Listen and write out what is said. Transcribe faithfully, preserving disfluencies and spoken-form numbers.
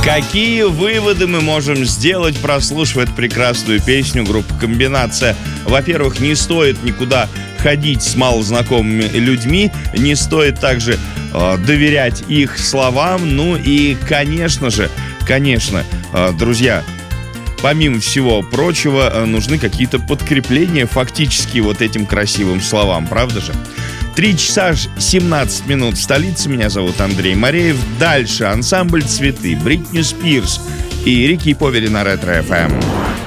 Какие выводы мы можем сделать, прослушивая эту прекрасную песню группы «Комбинация»? Во-первых, не стоит никуда ходить с малознакомыми людьми, не стоит также э, доверять их словам. Ну и, конечно же, конечно, э, друзья, помимо всего прочего, э, нужны какие-то подкрепления фактически вот этим красивым словам, правда же? Три часа семнадцать минут в столице. Меня зовут Андрей Мореев. Дальше ансамбль «Цветы», Бритни Спирс и Рики Повери на Ретро эф эм.